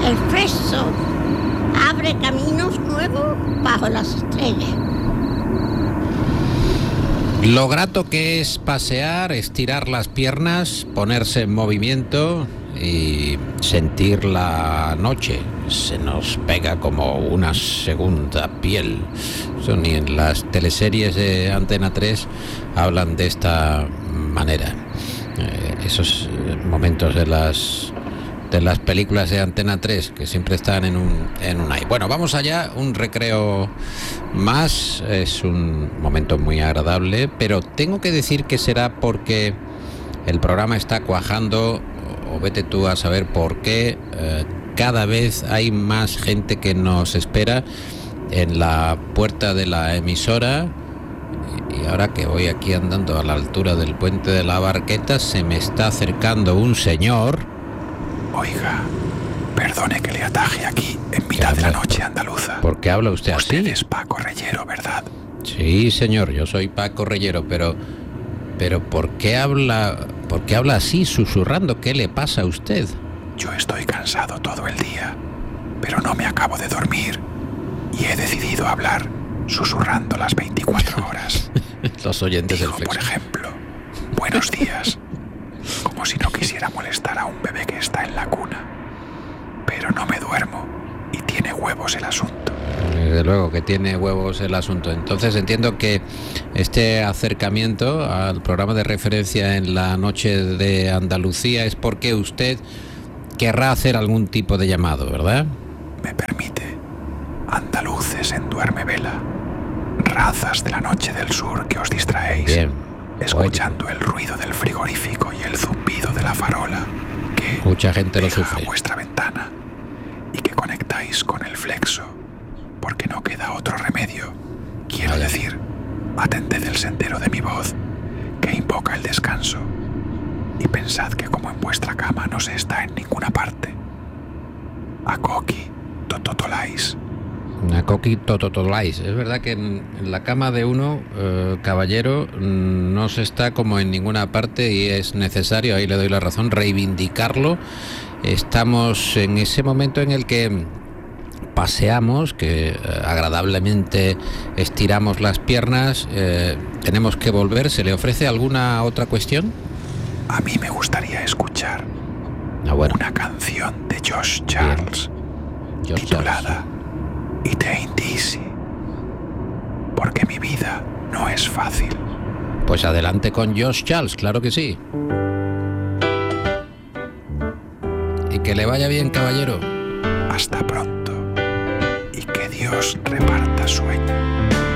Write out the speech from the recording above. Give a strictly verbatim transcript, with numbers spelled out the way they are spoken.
El fresco abre caminos nuevos bajo las estrellas. Lo grato que es pasear, estirar las piernas, ponerse en movimiento y sentir la noche. Se nos pega como una segunda piel. Eso ni en las teleseries de Antena tres hablan de esta manera. Eh, esos momentos de las de las películas de Antena tres que siempre están en un en un aire. Bueno, vamos allá, un recreo más, es un momento muy agradable, pero tengo que decir que será porque el programa está cuajando, o vete tú a saber por qué. Eh, cada vez hay más gente que nos espera en la puerta de la emisora. Y ahora que voy aquí andando a la altura del puente de la Barqueta, se me está acercando un señor. Oiga, perdone que le ataje aquí en mitad de la noche andaluza. ¿Por qué habla usted así? Usted es Paco Reyero, ¿verdad? Sí, señor, yo soy Paco Reyero, pero... Pero ¿por qué habla, por qué habla así, susurrando? ¿Qué le pasa a usted? Yo estoy cansado todo el día, pero no me acabo de dormir. Y he decidido hablar susurrando las veinticuatro horas. Los oyentes Digo, del Flexo. por ejemplo, buenos días. Como si no quisiera molestar a un bebé que está en la cuna. Pero no me duermo y tiene huevos el asunto. Desde luego que tiene huevos el asunto. Entonces entiendo que este acercamiento al programa de referencia en la noche de Andalucía es porque usted querrá hacer algún tipo de llamado, ¿verdad? Me permite. Andaluces en duerme vela. Razas de la noche del sur que os distraéis. Bien. Escuchando el ruido del frigorífico y el zumbido de la farola que mucha gente lo llega sufre a vuestra ventana y que conectáis con el Flexo porque no queda otro remedio. Quiero Vale. decir, atended el sendero de mi voz que invoca el descanso y pensad que como en vuestra cama no se está en ninguna parte. Acoki tototolais. Nakoki tototolais. Es verdad que en, en la cama de uno, eh, caballero, no se está como en ninguna parte y es necesario, ahí le doy la razón, reivindicarlo. Estamos en ese momento en el que paseamos, que eh, agradablemente estiramos las piernas, eh, tenemos que volver. ¿Se le ofrece alguna otra cuestión? A mí me gustaría escuchar ah, bueno. una canción de Josh Charles Josh titulada Charles. It Ain't Easy, porque mi vida no es fácil. Pues adelante con Josh Charles, claro que sí. Y que le vaya bien, caballero. Hasta pronto y que Dios reparta sueño.